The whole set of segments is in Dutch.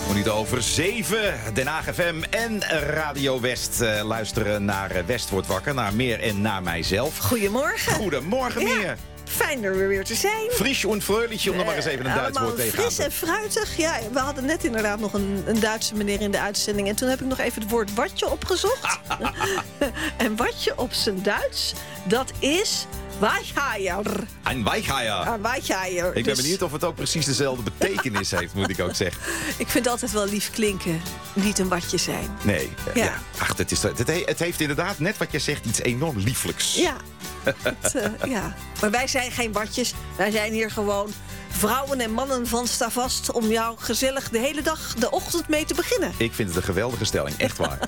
Minuten over 7. Den Haag FM en Radio West luisteren naar West wordt wakker. Naar Meer en naar mijzelf. Goedemorgen. Goedemorgen, Meer. Fijn er weer te zijn. Frisch en fröhlich, om er maar eens even een Duits woord tegen te fris en fruitig. Ja, we hadden net inderdaad nog een Duitse meneer in de uitzending. En toen heb ik nog even het woord watje opgezocht. En watje op zijn Duits, dat is Weicheier. Een Weicheier. Een Weicheier. Ik ben benieuwd of het ook precies dezelfde betekenis heeft, moet ik ook zeggen. Ik vind het altijd wel lief klinken. Niet een watje zijn. Nee. Ja. Ach, het heeft inderdaad, net wat je zegt, iets enorm lieflijks. Ja. Ja. Maar wij zijn geen watjes. Wij zijn hier gewoon vrouwen en mannen van Stavast om jou gezellig de hele dag, de ochtend mee te beginnen. Ik vind het een geweldige stelling, echt waar.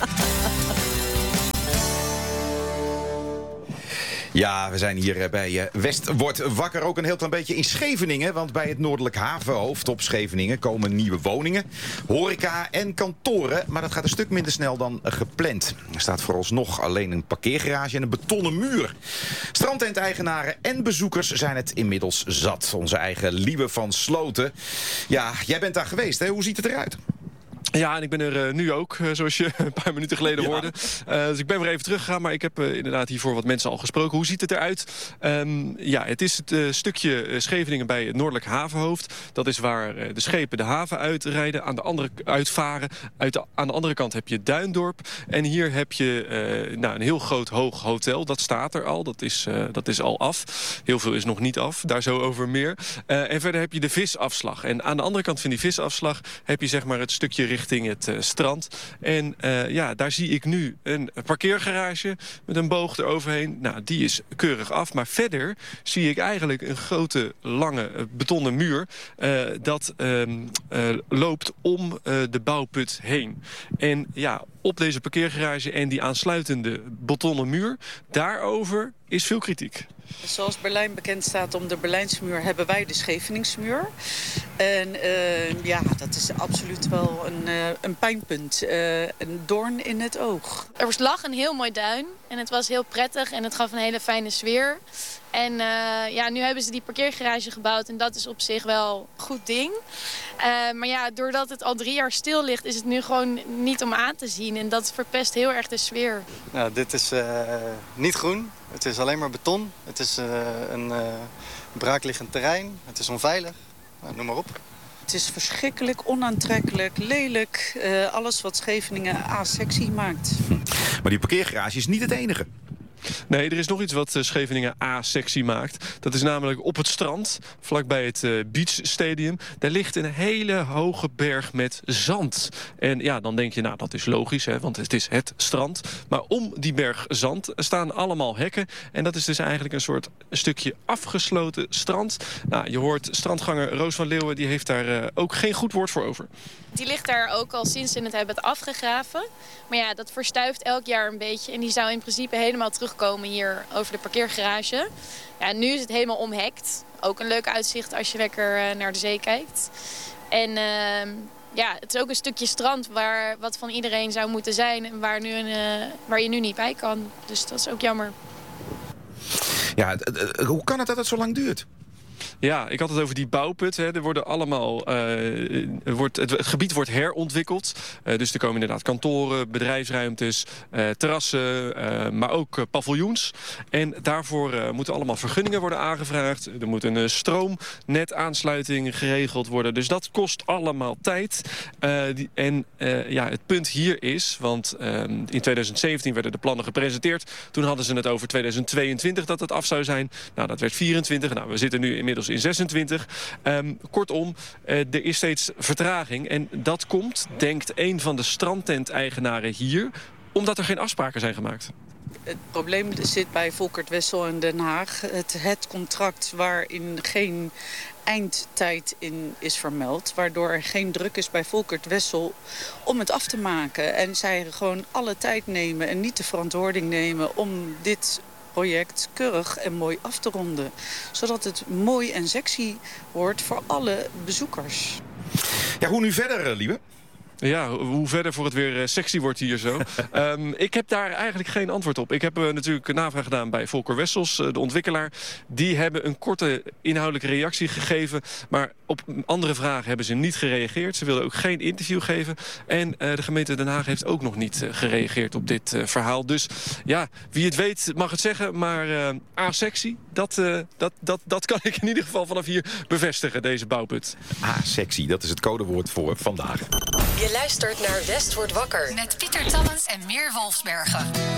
Ja, we zijn hier bij West wordt wakker, ook een heel klein beetje in Scheveningen. Want bij het Noordelijk Havenhoofd op Scheveningen komen nieuwe woningen, horeca en kantoren. Maar dat gaat een stuk minder snel dan gepland. Er staat vooralsnog alleen een parkeergarage en een betonnen muur. Strandtenteigenaren en bezoekers zijn het inmiddels zat. Onze eigen Liebe van Sloten. Ja, jij bent daar geweest, hè? Hoe ziet het eruit? Ja, en ik ben er nu ook, zoals je een paar minuten geleden hoorde. Dus ik ben weer even teruggegaan, maar ik heb inderdaad hiervoor wat mensen al gesproken. Hoe ziet het eruit? Ja, het is het stukje Scheveningen bij het Noordelijk Havenhoofd. Dat is waar de schepen de haven uitrijden, uitvaren. Aan de andere kant heb je Duindorp. En hier heb je een heel groot hoog hotel. Dat staat er al, dat is al af. Heel veel is nog niet af, daar zo over meer. En verder heb je de visafslag. En aan de andere kant van die visafslag heb je zeg maar het stukje richting het strand. En daar zie ik nu een parkeergarage met een boog eroverheen. Nou, die is keurig af. Maar verder zie ik eigenlijk een grote, lange betonnen muur dat loopt om de bouwput heen. En ja, op deze parkeergarage en die aansluitende betonnen muur, daarover is veel kritiek. Zoals Berlijn bekend staat om de Berlijnse muur, hebben wij de Scheveningsmuur. En dat is absoluut wel een pijnpunt. Een doorn in het oog. Er lag een heel mooi duin en het was heel prettig en het gaf een hele fijne sfeer. En nu hebben ze die parkeergarage gebouwd en dat is op zich wel een goed ding. Maar ja, doordat het al 3 jaar stil ligt, is het nu gewoon niet om aan te zien. En dat verpest heel erg de sfeer. Nou, dit is niet groen. Het is alleen maar beton. Het is een braakliggend terrein. Het is onveilig. Nou, noem maar op. Het is verschrikkelijk, onaantrekkelijk, lelijk. Alles wat Scheveningen asexy maakt. Maar die parkeergarage is niet het enige. Nee, er is nog iets wat Scheveningen asexy maakt. Dat is namelijk op het strand, vlakbij het Beach Stadium. Daar ligt een hele hoge berg met zand. En ja, dan denk je, nou, dat is logisch, hè, want het is het strand. Maar om die berg zand staan allemaal hekken. En dat is dus eigenlijk een stukje afgesloten strand. Nou, je hoort strandganger Roos van Leeuwen, die heeft daar ook geen goed woord voor over. Die ligt daar ook al sinds ze het hebben afgegraven. Maar ja, dat verstuift elk jaar een beetje. En die zou in principe helemaal terugkomen hier over de parkeergarage. Ja, nu is het helemaal omhekt. Ook een leuk uitzicht als je lekker naar de zee kijkt. En het is ook een stukje strand wat van iedereen zou moeten zijn. En waar je nu niet bij kan. Dus dat is ook jammer. Ja, hoe kan het dat het zo lang duurt? Ja, ik had het over die bouwput. Hè. Er worden allemaal, het gebied wordt herontwikkeld. Dus er komen inderdaad kantoren, bedrijfsruimtes, terrassen, maar ook paviljoens. En daarvoor moeten allemaal vergunningen worden aangevraagd. Er moet een stroomnetaansluiting geregeld worden. Dus dat kost allemaal tijd. Het punt hier is, want in 2017 werden de plannen gepresenteerd. Toen hadden ze het over 2022 dat het af zou zijn. Nou, dat werd 24. Nou, we zitten nu inmiddels in 26. Kortom, er is steeds vertraging. En dat komt, denkt een van de strandtenteigenaren hier, omdat er geen afspraken zijn gemaakt. Het probleem zit bij Volkert Wessel in Den Haag. Het contract waarin geen eindtijd in is vermeld, waardoor er geen druk is bij Volkert Wessel om het af te maken. En zij gewoon alle tijd nemen en niet de verantwoording nemen om dit project keurig en mooi af te ronden. Zodat het mooi en sexy wordt voor alle bezoekers. Ja, hoe nu verder, Lieve? Ja, hoe verder voor het weer sexy wordt hier zo. Ik heb daar eigenlijk geen antwoord op. Ik heb natuurlijk een navraag gedaan bij Volker Wessels, de ontwikkelaar. Die hebben een korte inhoudelijke reactie gegeven. Maar op andere vragen hebben ze niet gereageerd. Ze wilden ook geen interview geven. En de gemeente Den Haag heeft ook nog niet gereageerd op dit verhaal. Dus ja, wie het weet mag het zeggen. Maar asexy, dat kan ik in ieder geval vanaf hier bevestigen, deze bouwput. Sexy, dat is het codewoord voor vandaag. Je luistert naar West wordt wakker. Met Pieter Tallens en Meer Wolfsbergen.